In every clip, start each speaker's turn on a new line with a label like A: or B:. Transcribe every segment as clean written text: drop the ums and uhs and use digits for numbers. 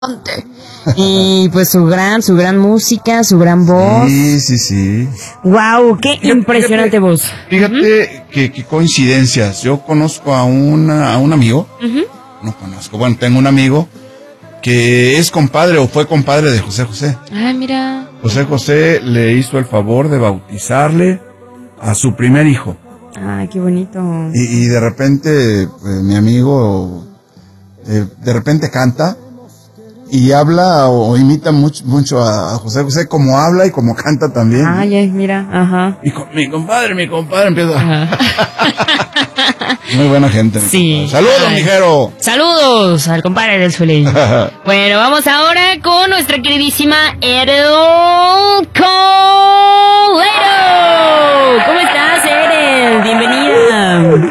A: Y pues su gran música, su gran voz.
B: Sí.
A: Wow, qué impresionante voz.
B: Fíjate que coincidencias. Yo conozco a un amigo. No conozco, bueno, tengo un amigo que es compadre o fue compadre de José José.
A: Ah, mira.
B: José José le hizo el favor de bautizarle a su primer hijo.
A: Ay, qué bonito.
B: Y de repente, mi amigo, de repente canta y habla o imita mucho a José José, como habla y como canta también.
A: Ay, mira, ajá.
B: Y mi compadre empieza. Muy buena gente.
A: Sí.
B: Saludos, mijero.
A: Saludos al compadre del Zuley. Bueno, vamos ahora con nuestra queridísima Erel Colero. ¿Cómo estás, Erel? Bienvenida.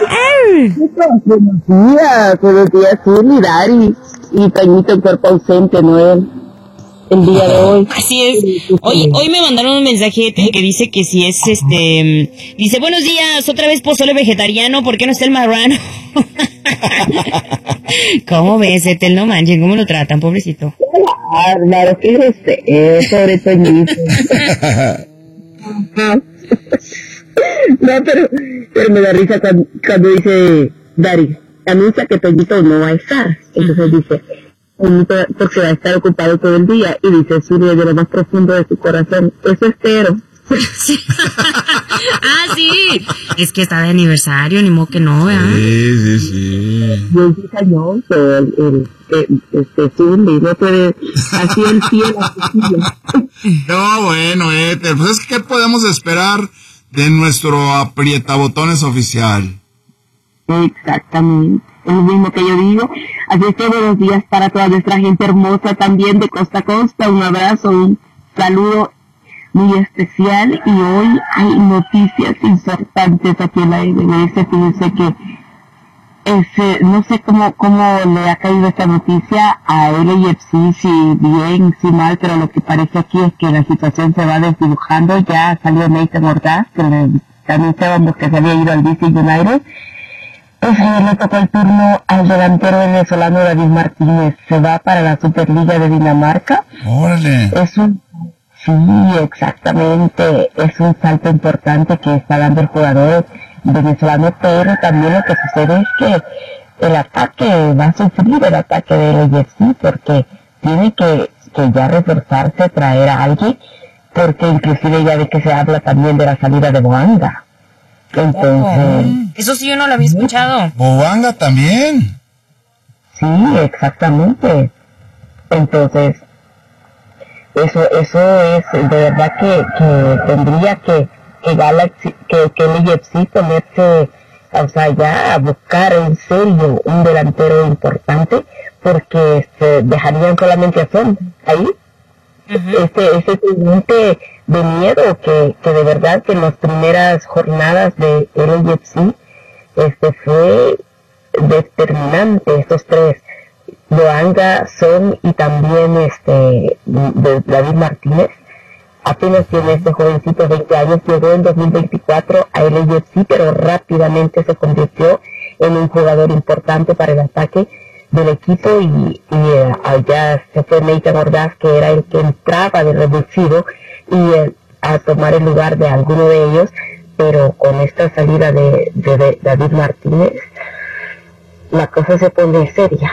C: Buenos días, Zuli, Dari y Toñito, el cuerpo ausente, Noel, el día de hoy.
A: Así es. Hoy me mandaron un mensaje que dice que si es dice, buenos días, otra vez pozole vegetariano, ¿por qué no está el marrano? ¿Cómo ves, Etel? No manchen, ¿cómo lo tratan, pobrecito?
C: Claro, fíjese, sobre Toñito. No, pero me da risa cuando dice Dari, anuncia que Toñito no va a estar. Entonces dice, Toñito porque va a estar ocupado todo el día. Y dice, Zuli, de lo más profundo de su corazón, eso espero.
A: Ah, sí. Es que está de aniversario, ni modo que no, ¿verdad?
B: Sí.
C: Yo soy cañoso, Zuli, no puede, así el cielo,
B: No, bueno, Éter, pues es que ¿qué podemos esperar de nuestro aprietabotones oficial?
C: Exactamente, es lo mismo que yo digo. Así es que buenos días para toda nuestra gente hermosa también de costa a costa. Un abrazo, un saludo muy especial. Y hoy hay noticias importantes aquí en la MBS. Fíjense que no sé cómo le ha caído esta noticia a LAFC, si bien, si mal, pero lo que parece aquí es que la situación se va desdibujando. Ya salió Nathan Ordaz, que también sabemos que se había ido al DC United. Pues le tocó el turno al delantero venezolano David Martínez. Se va para la Superliga de Dinamarca.
B: ¡Órale!
C: Sí, exactamente. Es un salto importante que está dando el jugador venezolano, pero también lo que sucede es que el ataque va a sufrir el ataque del LAFC porque tiene que ya reforzarse, traer a alguien, porque inclusive ya de que se habla también de la salida de Boanga. Entonces,
A: eso sí yo no lo había escuchado.
B: ¿Boanga también?
C: Sí, exactamente. Entonces, eso es de verdad que tendría que Galaxy, que el LAFC ponerse, o sea, ya a buscar en serio un delantero importante, porque dejarían solamente a Son ahí. Ese cliente de miedo que de verdad que en las primeras jornadas de LAFC fue determinante. Estos tres, Boanga, Son y también de David Martínez, apenas tiene este jovencito de 20 años, llegó en 2024 a LAFC, pero rápidamente se convirtió en un jugador importante para el ataque del equipo y allá se fue Nathan Ordaz, que era el que entraba de reducido y a tomar el lugar de alguno de ellos, pero con esta salida de David Martínez la cosa se pone seria.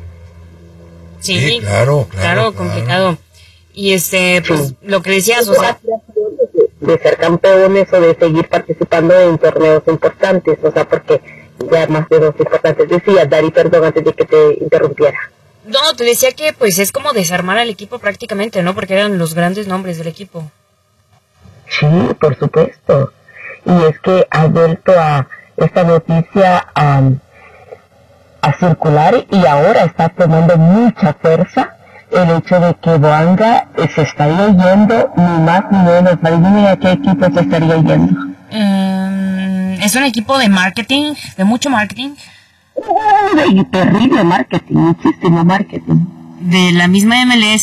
A: Sí,
B: claro,
A: complicado. Y pues lo que decías, o sea,
C: de ser campeones o de seguir participando en torneos importantes, o sea, porque ya más de dos importantes. Decía, Dari, perdón, antes de que te interrumpiera.
A: No, te decía que pues es como desarmar al equipo prácticamente, ¿no? Porque eran los grandes nombres del equipo.
C: Sí, por supuesto. Y es que ha vuelto a esta noticia a circular y ahora está tomando mucha fuerza el hecho de que Boanga se estaría yendo, ni más ni menos. Adivinen a qué equipo se estaría yendo.
A: Es un equipo de marketing, de mucho marketing.
C: De terrible marketing, muchísimo marketing.
A: ¿De la misma MLS?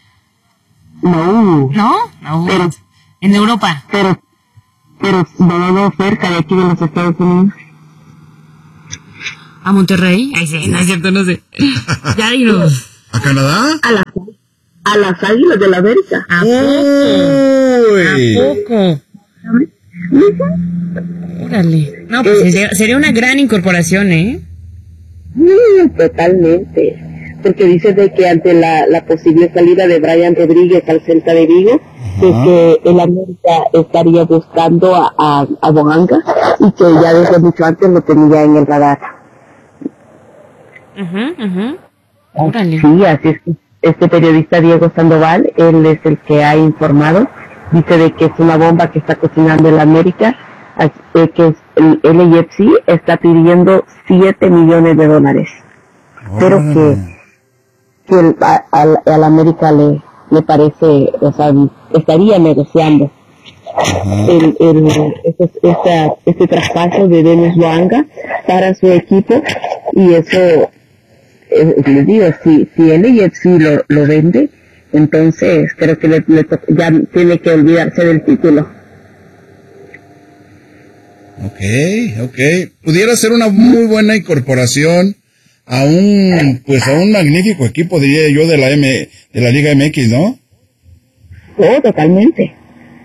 C: No.
A: ¿No? No.
C: Pero,
A: en Europa.
C: Pero no cerca de aquí de los Estados Unidos.
A: ¿A Monterrey? Ay, sí, no es cierto, no sé. Ya dinos.
B: ¿A Canadá?
C: A las Águilas de la América.
A: ¿A poco? Órale. No, pues sería una gran incorporación, ¿eh?
C: Totalmente. Porque dice de que ante la posible salida de Brian Rodríguez al Celta de Vigo, de que el América estaría buscando a Boanga y que ya desde mucho antes lo tenía en el radar.
A: Órale.
C: Sí, así es que este periodista Diego Sandoval, él es el que ha informado, dice de que es una bomba que está cocinando el América, que el LAFC está pidiendo $7 millones, pero que al América le parece, o sea, estaría negociando este traspaso de Denis Boanga para su equipo, y eso, les digo, si el AFC lo vende, entonces creo que ya tiene que olvidarse del título.
B: Okay. Pudiera ser una muy buena incorporación a un magnífico equipo, diría yo, de la Liga MX, ¿no?
C: Oh, totalmente.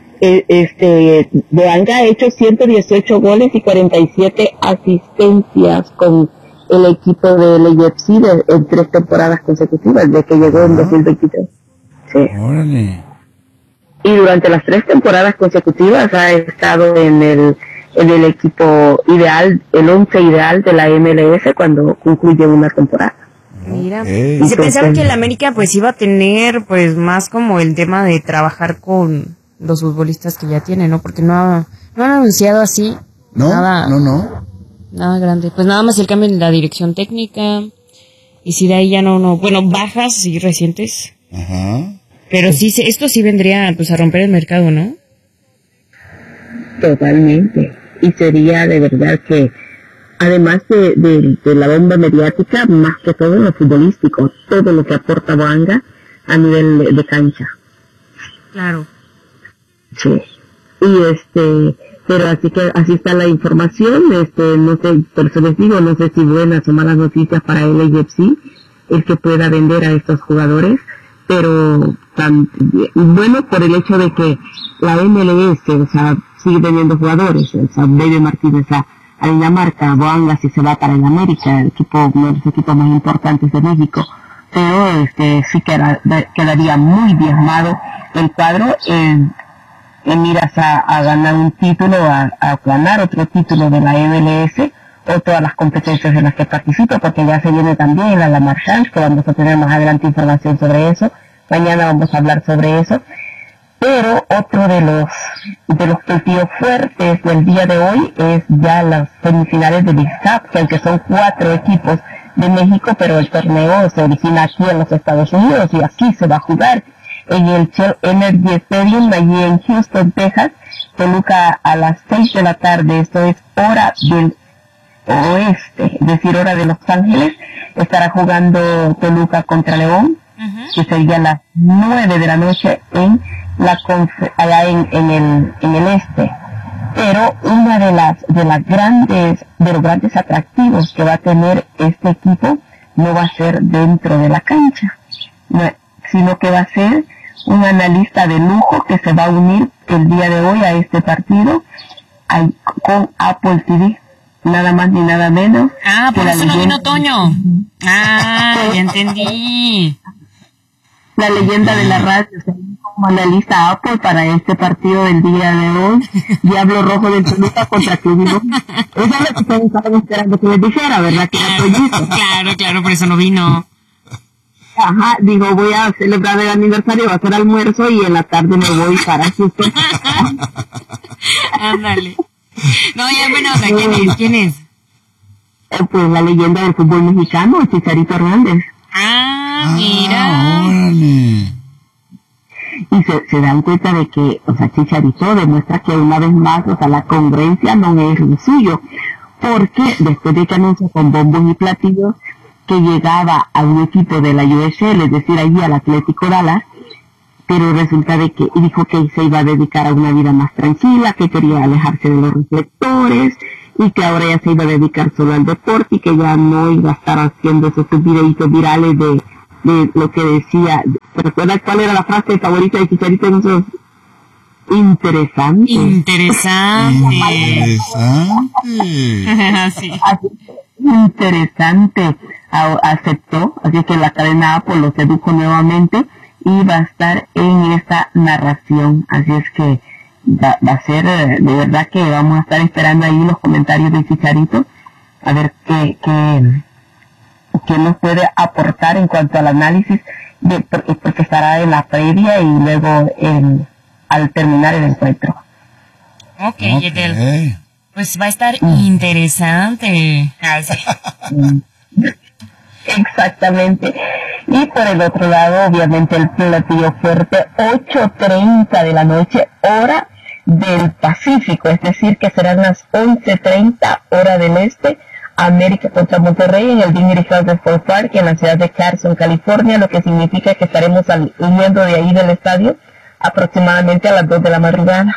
C: Boanga ha hecho 118 goles y 47 asistencias con el equipo del AFC en 3 temporadas consecutivas, desde que llegó en 2023. Sí.
B: Órale.
C: Y durante las 3 temporadas consecutivas ha estado en el equipo ideal, el 11 ideal de la MLS cuando concluye una temporada.
A: Mira, y se pensaba que el América pues iba a tener pues más como el tema de trabajar con los futbolistas que ya tiene, ¿no? Porque no han anunciado así nada grande, pues nada más el cambio en la dirección técnica, y si de ahí ya bueno, bajas sí recientes. Pero sí, esto sí vendría pues a romper el mercado, ¿no?
C: Totalmente. Y sería de verdad que, además de la bomba mediática, más que todo en lo futbolístico, todo lo que aporta Boanga a nivel de cancha.
A: Claro.
C: Sí. Y pero así está la información, no sé, por eso les digo, no sé si buenas o malas noticias para el AFC, el que pueda vender a estos jugadores, pero bueno por el hecho de que la MLS, o sea, sigue teniendo jugadores, o sea, David Martínez a Dinamarca, Boanga si se va para el América, uno de los equipos más importantes de México, pero sí quedaría muy diezmado el cuadro en miras a ganar un título, a ganar otro título de la MLS o todas las competencias en las que participa, porque ya se viene también la Lamar Chance, que vamos a tener más adelante información sobre eso. Mañana vamos a hablar sobre eso. Pero otro de los partidos fuertes del día de hoy es ya las semifinales de Leagues Cup, que aunque son 4 equipos de México, pero el torneo se origina aquí en los Estados Unidos y aquí se va a jugar en el Shell Energy Stadium, allí en Houston, Texas. Toluca a las 6 de la tarde, esto es hora del oeste, es decir, hora de Los Ángeles, estará jugando Toluca contra León, que sería a las 9 de la noche allá en el este. Pero una de los grandes atractivos que va a tener este equipo no va a ser dentro de la cancha, sino que va a ser un analista de lujo que se va a unir el día de hoy a este partido con Apple TV, nada más ni nada menos.
A: Por eso no vino Toño. Ya entendí.
C: La leyenda de la radio, como analista Apple para este partido del día de hoy, Diablo Rojo del Toluca contra Club. Eso es lo que ustedes estaban esperando que les dijera, ¿verdad? Que era Toñito.
A: Claro, por eso no vino.
C: Ajá, digo, voy a celebrar el aniversario, va a ser almuerzo y en la tarde me voy para Houston.
A: Ándale. No, ya bueno, o sea, ¿quién es?
C: Pues la leyenda del fútbol mexicano, Chicharito Hernández.
A: Mira.
B: Órale.
C: Y se dan cuenta de que, o sea, Chicharito demuestra que una vez más, o sea, la congruencia no es lo suyo, porque después de que anunció con bombos y platillos que llegaba a un equipo de la USL, es decir, allí al Atlético Dallas, pero resulta de que dijo que se iba a dedicar a una vida más tranquila, que quería alejarse de los reflectores y que ahora ya se iba a dedicar solo al deporte y que ya no iba a estar haciendo esos videitos virales de lo que decía. ¿Recuerdas cuál era la frase favorita de Chicharito? Nosotros, interesante.
A: Interesante. Sí.
C: Interesante. Aceptó, así que la cadena Apple lo sedujo nuevamente y va a estar en esta narración. Así es que va a ser, de verdad que vamos a estar esperando ahí los comentarios de Chicharito, a ver qué nos puede aportar en cuanto al análisis, porque estará en la previa y luego al terminar el encuentro.
A: Okay. Edel. Pues va a estar interesante.
C: Exactamente. Y por el otro lado, obviamente el platillo fuerte, 8:30 de la noche, hora del Pacífico, es decir, que serán las 11:30 hora del este, América contra Monterrey en el Dignity Health Sport Park en la ciudad de Carson, California, lo que significa que estaremos saliendo de ahí del estadio aproximadamente a las 2 de la madrugada.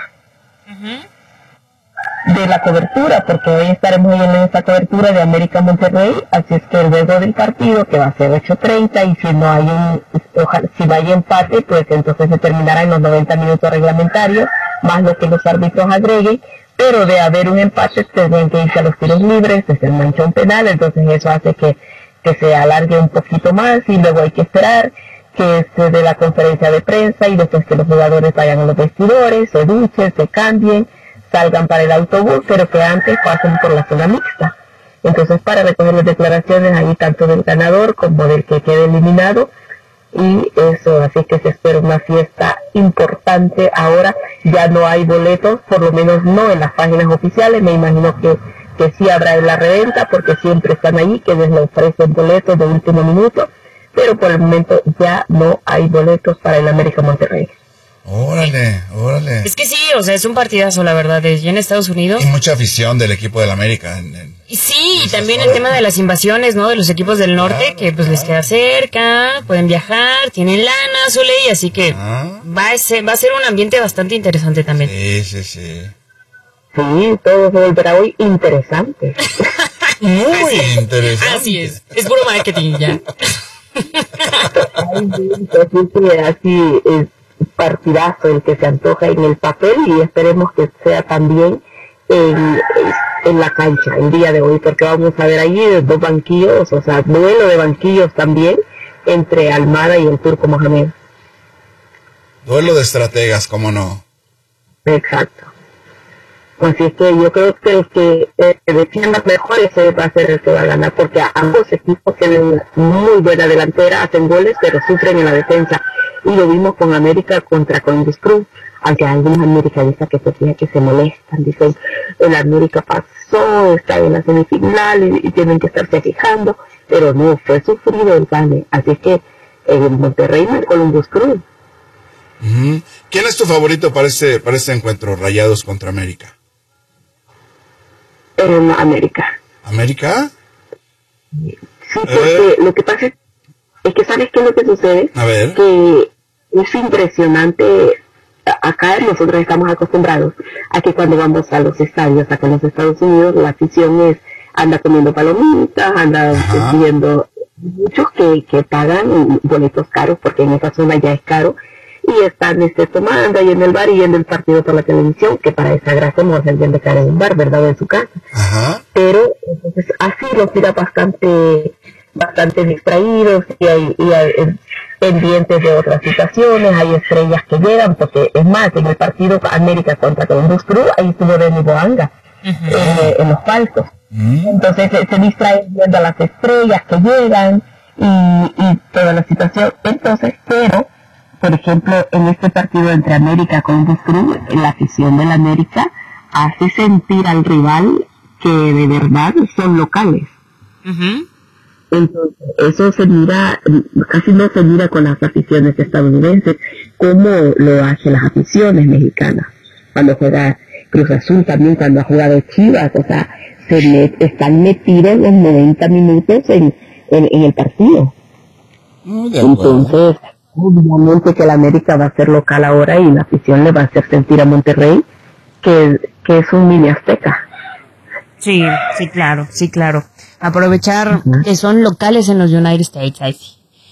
C: De la cobertura, porque hoy estaremos en esta cobertura de América Monterrey, así es que luego del partido, que va a ser 8:30, y si no hay si no hay empate, pues entonces se terminará en los 90 minutos reglamentarios, más lo que los árbitros agreguen, pero de haber un empate tendrían que irse a los tiros libres, desde el manchón penal, entonces eso hace que se alargue un poquito más, y luego hay que esperar que se dé la conferencia de prensa, y después que los jugadores vayan a los vestidores, se duchen, se cambien, salgan para el autobús, pero que antes pasen por la zona mixta. Entonces, para recoger las declaraciones ahí tanto del ganador como del que quede eliminado, y eso, así que se espera una fiesta importante. Ahora ya no hay boletos, por lo menos no en las páginas oficiales, me imagino que sí habrá en la reventa, porque siempre están ahí, que les ofrecen boletos de último minuto, pero por el momento ya no hay boletos para el América Monterrey.
B: Órale.
A: Es que sí, o sea, es un partidazo, la verdad, ya en Estados Unidos.
B: Y mucha afición del equipo del América.
A: Y sí, y también el tema de las invasiones, ¿no? De los equipos del norte, claro, que pues les queda cerca, pueden viajar, tienen lana, Zuley, así que va a ser un ambiente bastante interesante también.
B: Sí.
C: Sí, todo se volverá hoy interesante.
B: Muy interesante.
A: Así es puro marketing ya.
C: Así es. Partidazo el que se antoja en el papel, y esperemos que sea también en la cancha el día de hoy, porque vamos a ver allí dos banquillos, o sea, duelo de banquillos también entre Almada y el Turco Mohamed.
B: Duelo de estrategas, ¿cómo no?
C: Exacto. Así es que yo creo que el que defienda mejor, ese va a ser el que va a ganar, porque ambos equipos tienen muy buena delantera, hacen goles, pero sufren en la defensa. Y lo vimos con América contra Columbus Crew, aunque hay algunos americanistas que se molestan, dicen, el América pasó, está en la semifinal y tienen que estarse quejando, pero no, fue sufrido el gane. Así que Monterrey y Columbus Crew.
B: ¿Quién es tu favorito para este encuentro, Rayados contra América?
C: América.
B: ¿América?
C: Sí, porque lo que pasa es que ¿sabes qué es lo que sucede?
B: A ver.
C: Que es impresionante. Acá nosotros estamos acostumbrados a que cuando vamos a los estadios, acá en los Estados Unidos, la afición anda comiendo palomitas, anda viendo, muchos que pagan boletos caros, porque en esa zona ya es caro, y están tomando ahí en el bar y viendo el partido por la televisión, que para esa gracia no hacen bien de cara en un bar, ¿verdad? O en su casa. Pero entonces así los mira bastante distraídos, y hay pendientes de otras situaciones, hay estrellas que llegan, porque es más, en el partido América contra Columbus Crew, ahí estuvo Denny Boanga en los palcos. Entonces se distraen viendo a las estrellas que llegan y toda la situación. Entonces, pero por ejemplo, en este partido entre América y Columbus Crew, la afición de la América hace sentir al rival que de verdad son locales. Entonces, eso se mira, casi no se mira con las aficiones estadounidenses, como lo hacen las aficiones mexicanas. Cuando juega Cruz Azul, también cuando ha jugado Chivas, o sea, están metidos los 90 minutos en el partido. Entonces, obviamente que la América va a ser local ahora, y la afición le va a hacer sentir a Monterrey que es un mini Azteca.
A: Sí, claro. Aprovechar que son locales en los United States, ahí sí.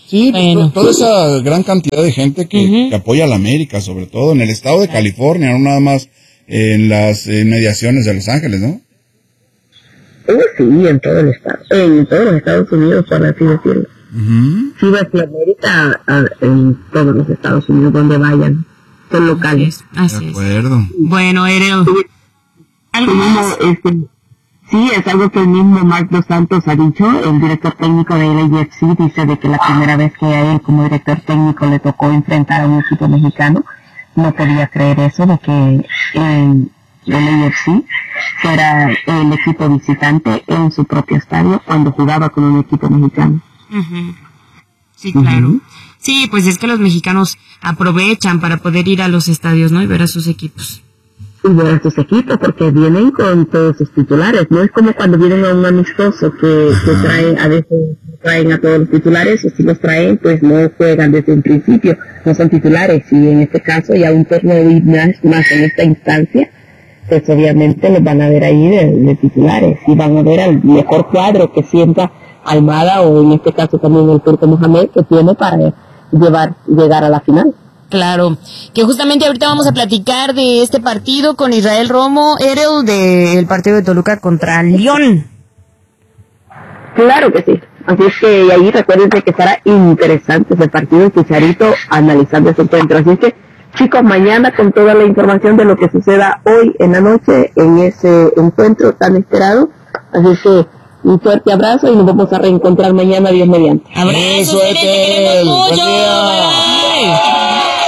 B: Sí, toda esa gran cantidad de gente que apoya a la América, sobre todo en el estado de California, no nada más en las inmediaciones de Los Ángeles, ¿no?
C: Sí, en todo el estado, en todos los Estados Unidos, por así decirlo. Sí, va a América en todos los Estados Unidos, donde vayan, son locales.
A: Así
B: de acuerdo.
A: Es. Bueno, Ereo.
C: ¿Algo más? Sí, es algo que el mismo Mark Dos Santos ha dicho, el director técnico de LAFC, dice de que la primera vez que a él como director técnico le tocó enfrentar a un equipo mexicano, no podía creer eso, de que el LAFC fuera el equipo visitante en su propio estadio cuando jugaba con un equipo mexicano.
A: Sí, claro. Sí, pues es que los mexicanos aprovechan para poder ir a los estadios, ¿no? Y ver a sus equipos.
C: Y ver a sus equipos, porque vienen con todos sus titulares. No es como cuando vienen a un amistoso que traen, a veces traen a todos los titulares, o si los traen, pues no juegan desde un principio, no son titulares. Y en este caso, ya un torneo más en esta instancia, pues obviamente los van a ver ahí de titulares. Y van a ver al mejor cuadro que sienta Almada, o en este caso también el Turco Mohamed, que tiene para llegar a la final.
A: Claro, que justamente ahorita vamos a platicar de este partido con Israel Romo, Ereo, del partido de Toluca contra León.
C: Claro que sí, así es que ahí recuérdense que estará interesante ese partido, el Chicharito analizando ese encuentro. Así es que, chicos, mañana con toda la información de lo que suceda hoy en la noche en ese encuentro tan esperado. Así es que un fuerte abrazo y nos vamos a reencontrar mañana, Dios mediante.
A: ¡Abrazo, Etel! ¡Buen día!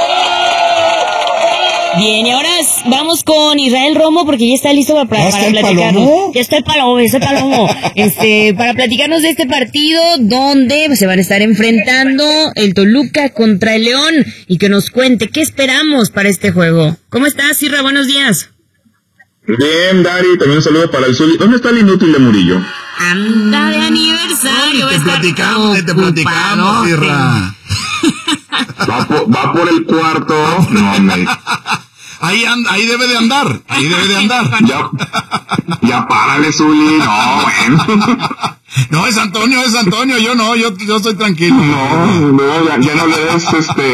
A: Bien, y ahora vamos con Israel Romo porque ya está listo para platicarnos. Ya está el palomo. Para platicarnos de este partido donde se van a estar enfrentando el Toluca contra el León y que nos cuente qué esperamos para este juego. ¿Cómo estás, Isra? Buenos días.
D: Bien, Dari, también un saludo para el Zuli. ¿Dónde está el inútil de Murillo?
A: Anda de aniversario.
B: Te platicamos, Isra.
D: Va por el cuarto. No, me...
B: Ahí debe de andar.
D: Ya párale, Zuli. No, bueno.
B: No, es Antonio. Yo estoy tranquilo.
D: No, ya no le des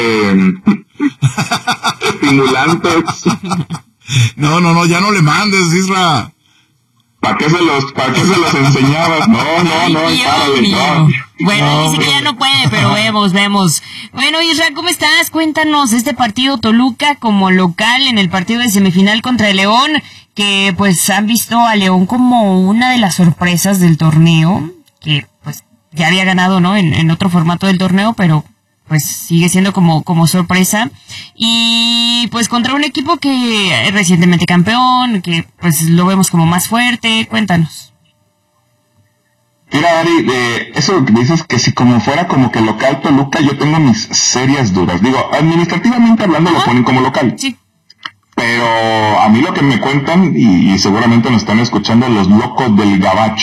D: estimulantes.
B: No, ya no le mandes, Isra.
D: ¿Para qué se los enseñabas? No, párale, no.
A: Bueno, dice que ya no puede, pero vemos. Bueno, Isra, ¿cómo estás? Cuéntanos este partido Toluca como local en el partido de semifinal contra el León, que pues han visto a León como una de las sorpresas del torneo, que pues ya había ganado, ¿no? En otro formato del torneo, pero pues sigue siendo como sorpresa. Y pues contra un equipo que es recientemente campeón, que pues lo vemos como más fuerte. Cuéntanos.
D: Mira, Ari, eso que dices que si como fuera como que local Toluca, yo tengo mis serias dudas. Digo, administrativamente hablando lo ponen como local.
A: Sí.
D: Pero a mí lo que me cuentan, y seguramente nos están escuchando los locos del Gabacho.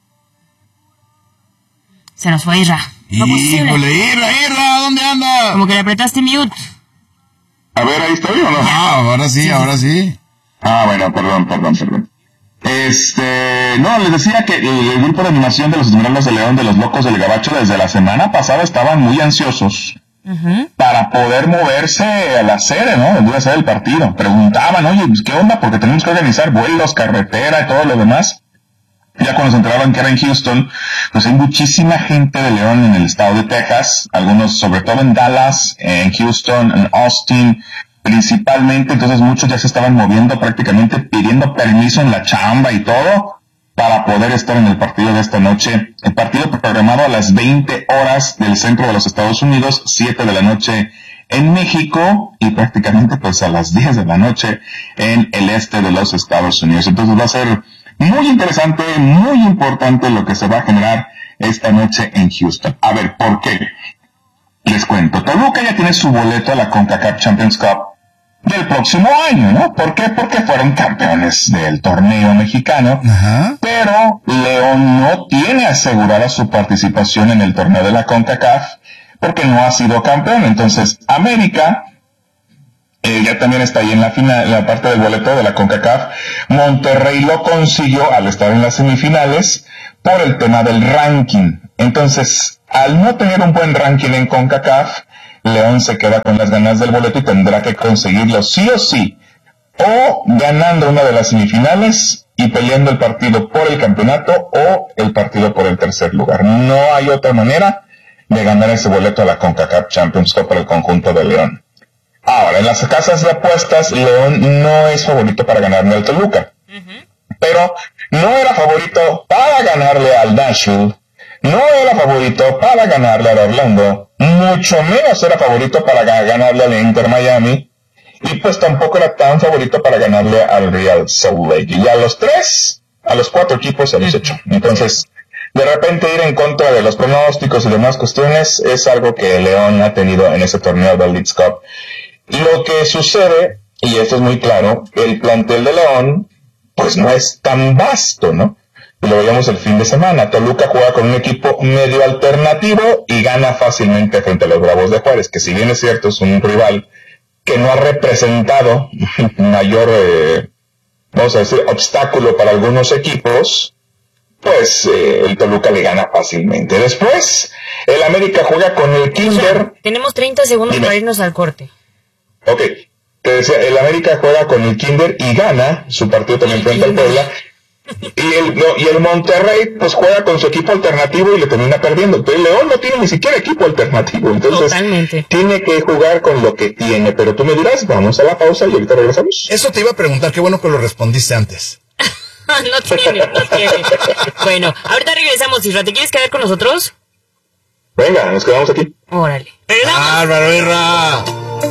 A: Se nos fue Isra.
B: Híjole, Irra, ¿dónde anda?
A: Como que le apretaste mute.
D: A ver, ¿ahí estoy o no?
B: Ahora sí.
D: Ah, bueno, perdón. No, les decía que el grupo de animación de los Esmeraldas de León de los Locos del Gabacho desde la semana pasada estaban muy ansiosos para poder moverse a la sede, ¿no? Donde iba a ser el partido. Preguntaban, oye, pues, ¿qué onda? Porque tenemos que organizar vuelos, carretera y todo lo demás. Ya cuando se enteraban que era en Houston, pues hay muchísima gente de León en el estado de Texas, algunos sobre todo en Dallas, en Houston, en Austin, principalmente, entonces muchos ya se estaban moviendo prácticamente pidiendo permiso en la chamba y todo para poder estar en el partido de esta noche. El partido programado a las 20 horas del centro de los Estados Unidos, 7 de la noche en México y prácticamente pues a las 10 de la noche en el este de los Estados Unidos. Entonces va a ser muy interesante, muy importante lo que se va a generar esta noche en Houston. A ver, ¿por qué? Les cuento. Toluca ya tiene su boleto a la CONCACAF Champions Cup del próximo año, ¿no? ¿Por qué? Porque fueron campeones del torneo mexicano. Pero León no tiene asegurada su participación en el torneo de la CONCACAF porque no ha sido campeón. Entonces, América ya también está ahí en la final, en la parte del boleto de la CONCACAF. Monterrey lo consiguió al estar en las semifinales por el tema del ranking. Entonces, Al no tener un buen ranking en CONCACAF, León se queda con las ganas del boleto y tendrá que conseguirlo sí o sí, o ganando una de las semifinales y peleando el partido por el campeonato o el partido por el tercer lugar. No hay otra manera de ganar ese boleto a la CONCACAF Champions Cup para el conjunto de León. Ahora, en las casas de apuestas, León no es favorito para ganarle al Toluca. Pero no era favorito para ganarle al Nashville, no era favorito para ganarle al Orlando, mucho menos era favorito para ganarle al Inter Miami, y pues tampoco era tan favorito para ganarle al Real Salt Lake. Y a los 4 equipos se los echó. Entonces, de repente ir en contra de los pronósticos y demás cuestiones es algo que León ha tenido en ese torneo del Leagues Cup. Lo que sucede, y esto es muy claro, el plantel de León pues no es tan vasto, ¿no? Y lo veíamos el fin de semana. Toluca juega con un equipo medio alternativo y gana fácilmente frente a los Bravos de Juárez, que si bien es cierto es un rival que no ha representado mayor, vamos a decir, obstáculo para algunos equipos, pues el Toluca le gana fácilmente. Después, el América juega con el Kinder.
A: Tenemos 30 segundos para irnos al corte.
D: Ok, te decía, el América juega con el Kinder y gana su partido también frente al Puebla. Y el Monterrey pues juega con su equipo alternativo y le termina perdiendo. Pero el León no tiene ni siquiera equipo alternativo, entonces
A: Totalmente.
D: Tiene que jugar con lo que tiene. Pero tú me dirás, vamos a la pausa y ahorita regresamos.
B: Eso te iba a preguntar, qué bueno que lo respondiste antes.
A: No tiene. Bueno, ahorita regresamos, Isra. ¿Te quieres quedar con nosotros?
D: Venga, nos quedamos aquí.
A: Órale. ¡Regresamos!
B: ¡Bárbaro, Irra!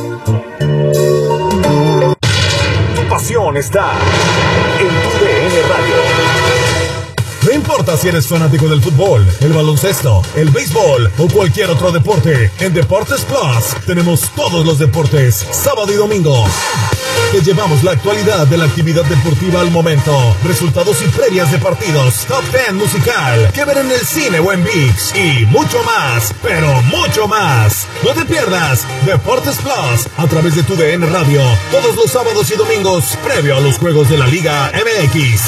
E: Tu pasión está en tu DN Radio. No importa si eres fanático del fútbol, el baloncesto, el béisbol o cualquier otro deporte, en Deportes Plus tenemos todos los deportes, sábado y domingo. Te llevamos la actualidad de la actividad deportiva al momento, resultados y previas de partidos, top 10 musical, que ver en el cine o en ViX y mucho más, pero mucho más. No te pierdas Deportes Plus a través de tu DN Radio, todos los sábados y domingos, previo a los juegos de la Liga MX.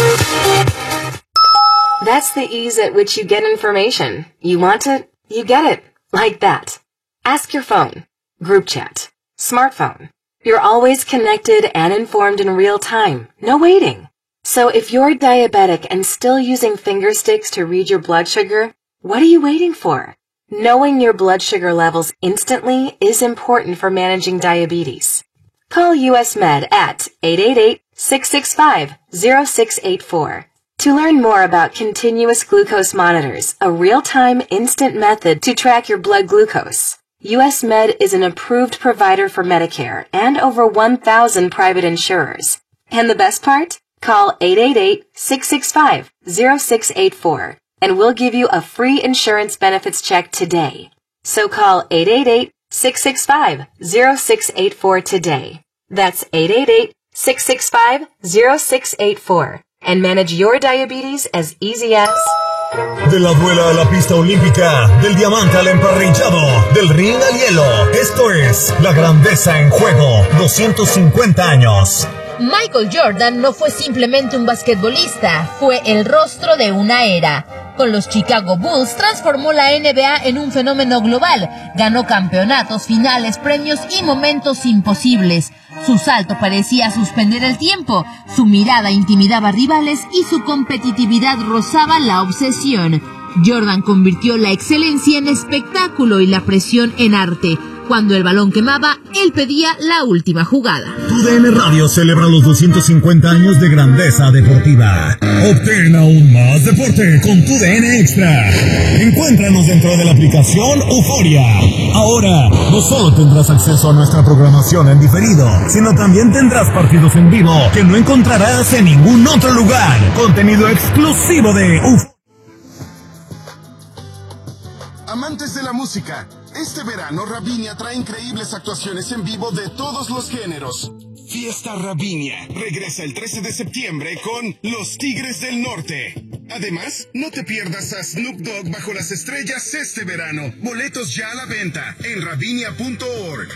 F: That's the ease at which you get information. You want it, you get it. Like that. Ask your phone. Group chat. Smartphone. You're always connected and informed in real time. No waiting. So if you're diabetic and still using finger sticks to read your blood sugar, what are you waiting for? Knowing your blood sugar levels instantly is important for managing diabetes. Call US Med at 888-665-0684. To learn more about continuous glucose monitors, a real-time instant method to track your blood glucose. US Med is an approved provider for Medicare and over 1,000 private insurers. And the best part? Call 888-665-0684 and we'll give you a free insurance benefits check today. So call 888-665-0684 today. That's 888-665-0684. And manage your diabetes as easy as...
E: De la duela a la pista olímpica, del diamante al emparrillado, del ring al hielo. Esto es la grandeza en juego, 250 años.
G: Michael Jordan no fue simplemente un basquetbolista, fue el rostro de una era. Con los Chicago Bulls transformó la NBA en un fenómeno global, ganó campeonatos, finales, premios y momentos imposibles. Su salto parecía suspender el tiempo, su mirada intimidaba rivales y su competitividad rozaba la obsesión. Jordan convirtió la excelencia en espectáculo y la presión en arte. Cuando el balón quemaba, él pedía la última jugada.
E: Tu DN Radio celebra los 250 años de grandeza deportiva. Obtén aún más deporte con tu DN Extra. Encuéntranos dentro de la aplicación Euforia. Ahora, no solo tendrás acceso a nuestra programación en diferido, sino también tendrás partidos en vivo que no encontrarás en ningún otro lugar. Contenido exclusivo de Euforia.
H: Amantes de la música, este verano Ravinia trae increíbles actuaciones en vivo de todos los géneros. Fiesta Ravinia regresa el 13 de septiembre con Los Tigres del Norte. Además, no te pierdas a Snoop Dogg bajo las estrellas este verano. Boletos ya a la venta en ravinia.org.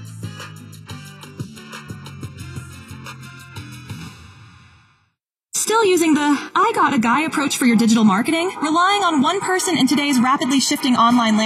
I: Still still using the I got a guy approach for your digital marketing? Relying on one person in today's rapidly shifting online landscape